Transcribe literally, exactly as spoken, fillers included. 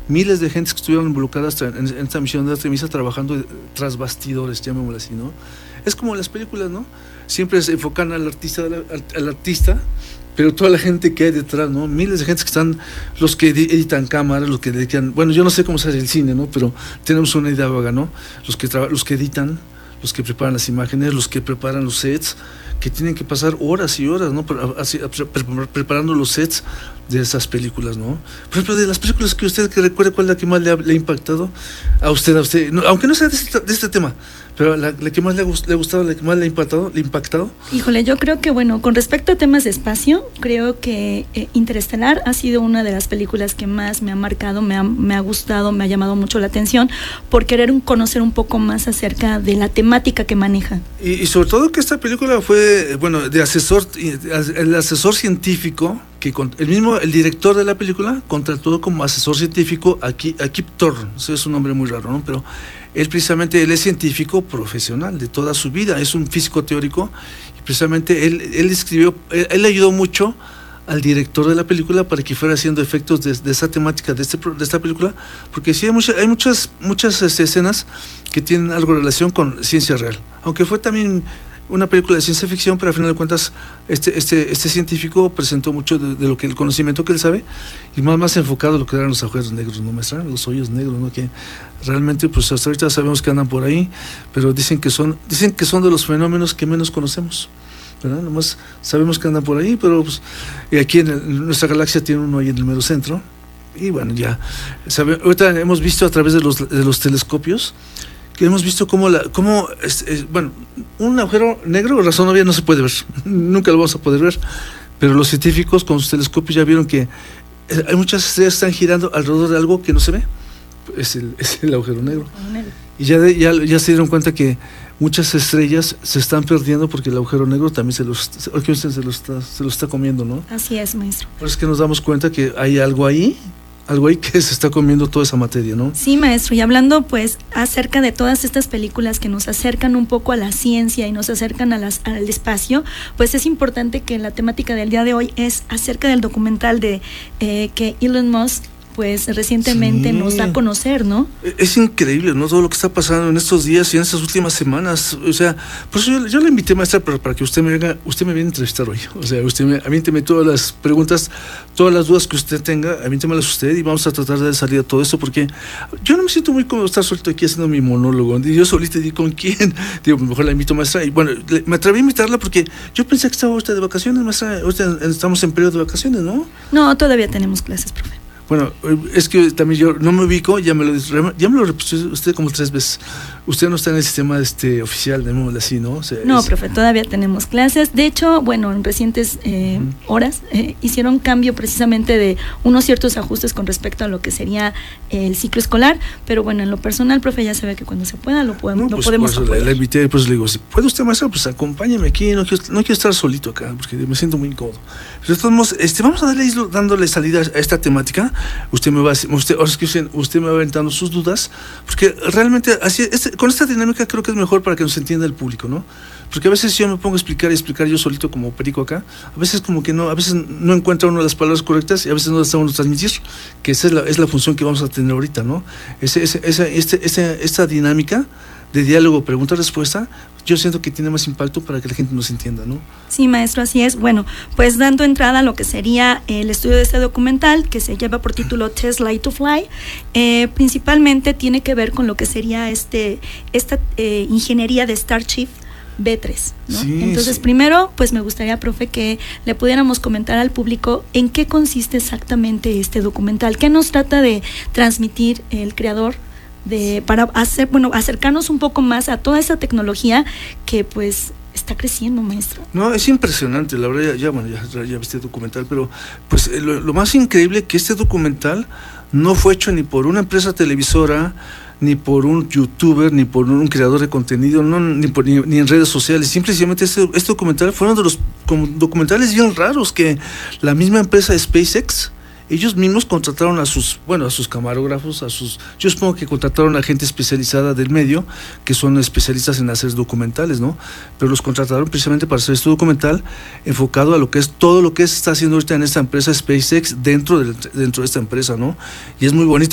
miles de gentes que estuvieron involucradas en, en esta misión de Artemisa trabajando tras bastidores, llamémoslo así, ¿no? Es como en las películas, ¿no? Siempre se enfocan al artista, al, al artista, pero toda la gente que hay detrás, ¿no? Miles de gente que están, los que editan cámaras, los que dedican, bueno, yo no sé cómo se hace el cine, ¿no? Pero tenemos una idea vaga, ¿no? Los que traba, los que editan, los que preparan las imágenes, los que preparan los sets, que tienen que pasar horas y horas, ¿no? Así, preparando los sets de esas películas, ¿no? Por ejemplo, de las películas que usted que recuerde, ¿cuál es la que más le ha, le ha impactado a usted, a usted? No, aunque no sea de este, de este tema, pero la, la que más le ha, le ha gustado, la que más le ha impactado, le ha impactado. Híjole, yo creo que, bueno, con respecto a temas de espacio, creo que eh, Interestelar ha sido una de las películas que más me ha marcado, me ha, me ha gustado, me ha llamado mucho la atención, por querer un, conocer un poco más acerca de la temática que maneja. Y, y sobre todo que esta película fue, bueno, de asesor, el asesor científico, que con, el mismo, el director de la película contrató como asesor científico a, Ki, a Kip Thorne, eso es un nombre muy raro, ¿no? Pero él precisamente, él es científico profesional de toda su vida, es un físico teórico, y precisamente él, él escribió, él, él ayudó mucho al director de la película para que fuera haciendo efectos de, de esa temática de, este, de esta película, porque sí hay, mucha, hay muchas, muchas este, escenas que tienen algo de relación con ciencia real, aunque fue también una película de ciencia ficción, pero al final de cuentas este, este, este científico presentó mucho de, de lo que el conocimiento que él sabe, y más, más enfocado en lo que eran los agujeros negros, ¿no, maestra? Los hoyos negros, ¿no? Que realmente pues hasta ahorita sabemos que andan por ahí, pero dicen que son, dicen que son de los fenómenos que menos conocemos, ¿verdad? Nomás sabemos que andan por ahí, pero pues, y aquí en, el, en nuestra galaxia tiene uno ahí en el mero centro, y bueno, ya sabe, ahorita hemos visto a través de los, de los telescopios que hemos visto cómo, la, cómo es, es, bueno, un agujero negro, razón obvia, no se puede ver, nunca lo vamos a poder ver, pero los científicos con sus telescopios ya vieron que hay muchas estrellas que están girando alrededor de algo que no se ve, es el, es el agujero negro, y ya, de, ya, ya se dieron cuenta que muchas estrellas se están perdiendo porque el agujero negro también se los, se lo está, se lo está comiendo, ¿no? Así es, maestro. Por eso es que nos damos cuenta que hay algo ahí, algo ahí que se está comiendo toda esa materia, ¿no? Sí, maestro, y hablando pues acerca de todas estas películas que nos acercan un poco a la ciencia y nos acercan a las, al espacio, pues es importante que la temática del día de hoy es acerca del documental de eh, que Elon Musk pues recientemente sí. nos da a conocer, ¿no? Es increíble, ¿no? Todo lo que está pasando en estos días y en estas últimas semanas, o sea, por eso yo, yo le invité, maestra, para, para que usted me venga, usted me viene a entrevistar hoy, o sea, usted me, avínteme todas las preguntas, todas las dudas que usted tenga, avíntemelas usted y vamos a tratar de salir a todo esto, porque yo no me siento muy cómodo estar solito aquí haciendo mi monólogo, y yo solito digo, ¿con quién? Digo, mejor la invito, maestra, y bueno, le, me atreví a invitarla porque yo pensé que estaba usted de vacaciones, maestra, ahorita estamos en periodo de vacaciones, ¿no? No, todavía tenemos clases, profe. Bueno, es que también yo no me ubico, ya me lo ya me lo repitió usted como tres veces. Usted no está en el sistema este oficial, llamémoslo así, ¿no? O sea, no, es... profe, todavía tenemos clases. De hecho, bueno, en recientes eh, uh-huh. horas eh, hicieron cambio precisamente de unos ciertos ajustes con respecto a lo que sería el ciclo escolar, pero bueno, en lo personal, profe, ya sabe que cuando se pueda lo podemos, no, lo pues, podemos por eso le invité, pues le digo, si puede usted, maestra, pues acompáñeme aquí, no quiero, no quiero estar solito acá, porque me siento muy incómodo. Pero todos, este, vamos a darle, dándole salida a esta temática. Usted me va, usted, ahora es que usted, usted me va aventando sus dudas, porque realmente así, este, con esta dinámica creo que es mejor para que nos entienda el público, ¿no? Porque a veces yo me pongo a explicar y explicar yo solito como perico acá, a veces como que no, a veces no encuentra uno las palabras correctas y a veces no las estamos transmitir, que esa es la, es la función que vamos a tener ahorita, ¿no? Ese, ese, esa, este, ese, esta dinámica de diálogo, pregunta-respuesta, yo siento que tiene más impacto para que la gente nos entienda, ¿no? Sí, maestro, así es. Bueno, pues dando entrada a lo que sería el estudio de este documental, que se lleva por título Tesla to Fly, eh, principalmente tiene que ver con lo que sería este esta eh, ingeniería de Starship B tres, ¿no? Sí, Entonces, sí. primero, pues me gustaría, profe, que le pudiéramos comentar al público en qué consiste exactamente este documental, qué nos trata de transmitir el creador, de para hacer, bueno, acercarnos un poco más a toda esa tecnología que pues está creciendo, maestro. No, es impresionante, la verdad, ya, ya bueno, ya, ya viste el documental, pero pues lo, lo más increíble que este documental no fue hecho ni por una empresa televisora, ni por un youtuber, ni por un creador de contenido, no, ni, por, ni, ni en redes sociales. Simplemente este, este documental fue uno de los como, documentales bien raros que la misma empresa SpaceX, ellos mismos contrataron a sus, bueno, a sus camarógrafos, a sus, yo supongo que contrataron a gente especializada del medio, que son especialistas en hacer documentales, ¿no? Pero los contrataron precisamente para hacer este documental enfocado a lo que es todo lo que se está haciendo ahorita en esta empresa SpaceX dentro de, dentro de esta empresa, ¿no? Y es muy bonito.